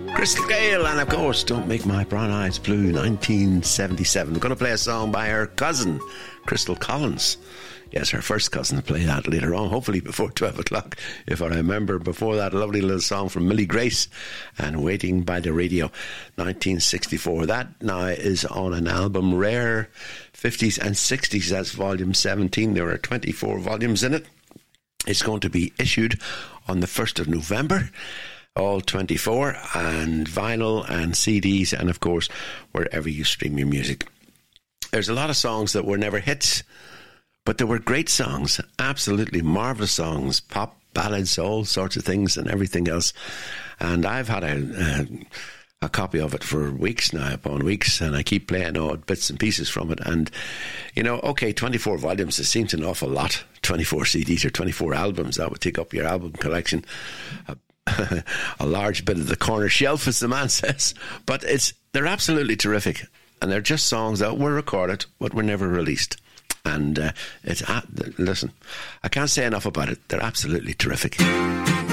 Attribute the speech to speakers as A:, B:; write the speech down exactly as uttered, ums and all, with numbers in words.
A: Crystal Gale, and of course, Don't Make My Brown Eyes Blue, nineteen seventy-seven. We're going to play a song by her cousin, Crystal Collins. Yes, her first cousin. Will play that later on, hopefully before twelve o'clock, if I remember. Before that, a lovely little song from Millie Grace and Waiting by the Radio, nineteen sixty-four. That now is on an album, Rare fifties and sixties. That's volume seventeen. There are twenty-four volumes in it. It's going to be issued on the first of November. All twenty-four, and vinyl and C Ds, and of course wherever you stream your music. There's a lot of songs that were never hits, but they were great songs, absolutely marvellous songs, pop ballads, all sorts of things and everything else. And I've had a, a, a copy of it for weeks now upon weeks, and I keep playing odd bits and pieces from it. And you know, okay, twenty-four volumes, it seems an awful lot. twenty-four C Ds or twenty-four albums, that would take up your album collection. uh, a large bit of the corner shelf, as the man says. But it's they're absolutely terrific, and they're just songs that were recorded but were never released. And uh, it's uh, listen, I can't say enough about it. They're absolutely terrific.